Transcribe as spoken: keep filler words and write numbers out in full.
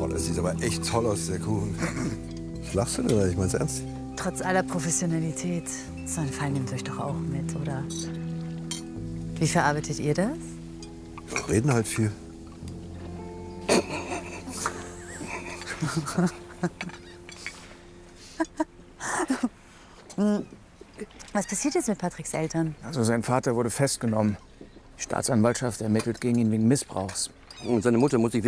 das sieht aber echt toll aus, der Kuchen. Was lachst du denn da? Ich mein's ernst. Trotz aller Professionalität, so ein Fall nimmt euch doch auch mit, oder? Wie verarbeitet ihr das? Wir reden halt viel. Was passiert jetzt mit Patricks Eltern? Also sein Vater wurde festgenommen. Die Staatsanwaltschaft ermittelt gegen ihn wegen Missbrauchs. Und seine Mutter muss sich